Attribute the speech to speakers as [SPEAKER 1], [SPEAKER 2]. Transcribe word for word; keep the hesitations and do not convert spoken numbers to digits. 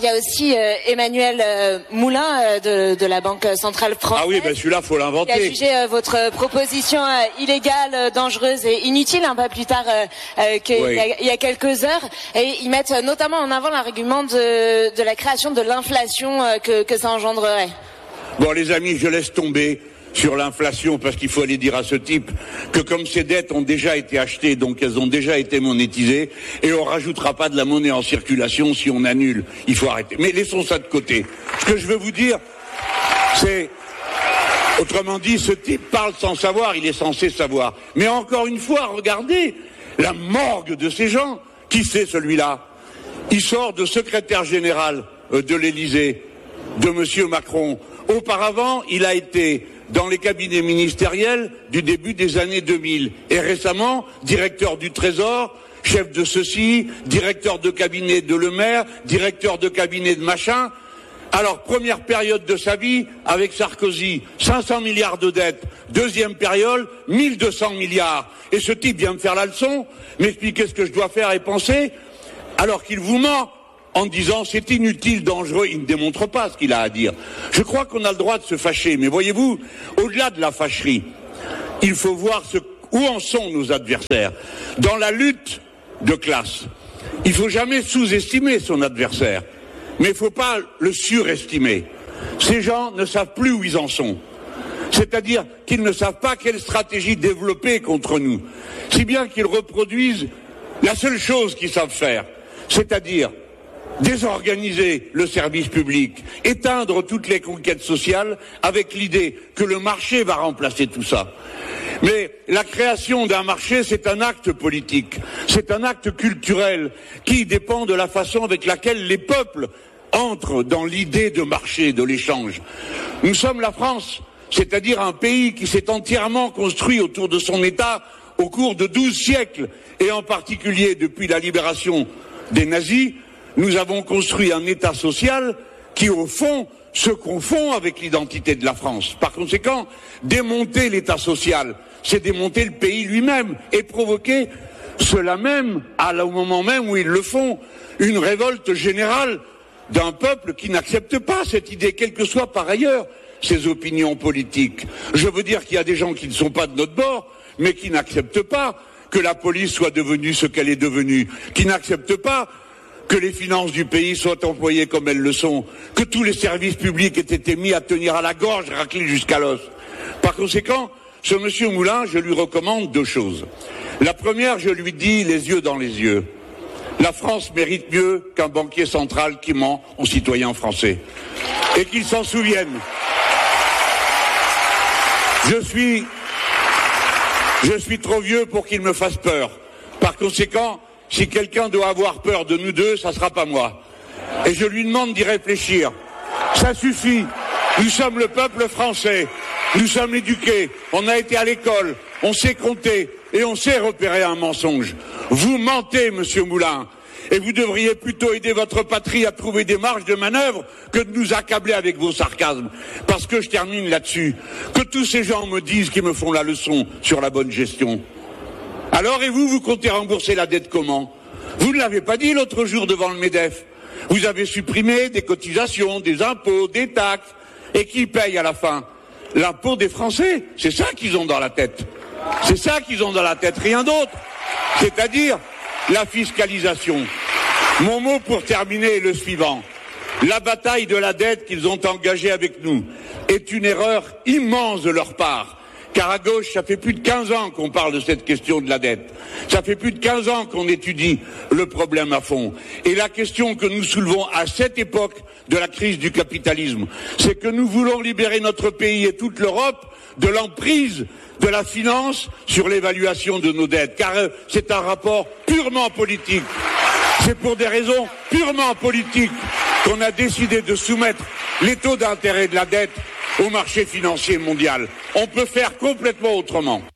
[SPEAKER 1] il y a aussi euh, Emmanuel euh, Moulin euh, de, de la Banque Centrale Française.
[SPEAKER 2] Ah oui, ben celui-là, faut l'inventer.
[SPEAKER 1] Il a jugé euh, votre proposition euh, illégale, euh, dangereuse et inutile, un peu plus tard euh, euh, qu'il
[SPEAKER 2] oui.
[SPEAKER 1] y, a, il y a quelques heures. Et ils mettent euh, notamment en avant l'argument de, de la création de l'inflation euh, que, que ça engendrerait.
[SPEAKER 2] Bon, les amis, je laisse tomber sur l'inflation, parce qu'il faut aller dire à ce type que comme ces dettes ont déjà été achetées, donc elles ont déjà été monétisées, et on rajoutera pas de la monnaie en circulation si on annule. Il faut arrêter. Mais laissons ça de côté. Ce que je veux vous dire, c'est, autrement dit, ce type parle sans savoir, il est censé savoir. Mais encore une fois, regardez la morgue de ces gens. Qui c'est celui-là? Il sort de secrétaire général de l'Élysée, de Monsieur Macron. Auparavant, il a été dans les cabinets ministériels du début des années deux mille. Et récemment, directeur du Trésor, chef de ceci, directeur de cabinet de Le Maire, directeur de cabinet de machin. Alors, première période de sa vie, avec Sarkozy, cinq cents milliards de dettes. Deuxième période, mille deux cents milliards. Et ce type vient me faire la leçon, m'expliquer ce que je dois faire et penser, alors qu'il vous ment en disant c'est inutile, dangereux, il ne démontre pas ce qu'il a à dire. Je crois qu'on a le droit de se fâcher, mais voyez-vous, au-delà de la fâcherie, il faut voir ce, où en sont nos adversaires. Dans la lutte de classe, il ne faut jamais sous-estimer son adversaire, mais il ne faut pas le surestimer. Ces gens ne savent plus où ils en sont. C'est-à-dire qu'ils ne savent pas quelle stratégie développer contre nous. Si bien qu'ils reproduisent la seule chose qu'ils savent faire, c'est-à-dire désorganiser le service public, éteindre toutes les conquêtes sociales avec l'idée que le marché va remplacer tout ça. Mais la création d'un marché, c'est un acte politique, c'est un acte culturel qui dépend de la façon avec laquelle les peuples entrent dans l'idée de marché, de l'échange. Nous sommes la France, c'est-à-dire un pays qui s'est entièrement construit autour de son État au cours de douze siècles, et en particulier depuis la libération des nazis. Nous avons construit un État social qui, au fond, se confond avec l'identité de la France. Par conséquent, démonter l'État social, c'est démonter le pays lui-même et provoquer cela même, au moment même où ils le font, une révolte générale d'un peuple qui n'accepte pas cette idée, quelles que soient par ailleurs ses opinions politiques. Je veux dire qu'il y a des gens qui ne sont pas de notre bord, mais qui n'acceptent pas que la police soit devenue ce qu'elle est devenue, qui n'acceptent pas que les finances du pays soient employées comme elles le sont, que tous les services publics aient été mis à tenir à la gorge, raclés jusqu'à l'os. Par conséquent, ce monsieur Moulin, je lui recommande deux choses. La première, je lui dis les yeux dans les yeux. La France mérite mieux qu'un banquier central qui ment aux citoyens français. Et qu'ils s'en souviennent. Je suis, je suis trop vieux pour qu'il me fasse peur. Par conséquent, si quelqu'un doit avoir peur de nous deux, ça sera pas moi. Et je lui demande d'y réfléchir. Ça suffit. Nous sommes le peuple français. Nous sommes éduqués. On a été à l'école. On sait compter. Et on sait repérer un mensonge. Vous mentez, monsieur Moulin. Et vous devriez plutôt aider votre patrie à trouver des marges de manœuvre que de nous accabler avec vos sarcasmes. Parce que je termine là-dessus. Que tous ces gens me disent qu'ils me font la leçon sur la bonne gestion. Alors, et vous, vous comptez rembourser la dette comment? Vous ne l'avez pas dit l'autre jour devant le MEDEF. Vous avez supprimé des cotisations, des impôts, des taxes. Et qui paye à la fin? L'impôt des Français. C'est ça qu'ils ont dans la tête. C'est ça qu'ils ont dans la tête, rien d'autre. C'est-à-dire la fiscalisation. Mon mot pour terminer est le suivant. La bataille de la dette qu'ils ont engagée avec nous est une erreur immense de leur part. Car à gauche, ça fait plus de quinze ans qu'on parle de cette question de la dette. Ça fait plus de quinze ans qu'on étudie le problème à fond. Et la question que nous soulevons à cette époque de la crise du capitalisme, c'est que nous voulons libérer notre pays et toute l'Europe de l'emprise de la finance sur l'évaluation de nos dettes. Car c'est un rapport purement politique. C'est pour des raisons purement politiques qu'on a décidé de soumettre les taux d'intérêt de la dette au marché financier mondial. On peut faire complètement autrement.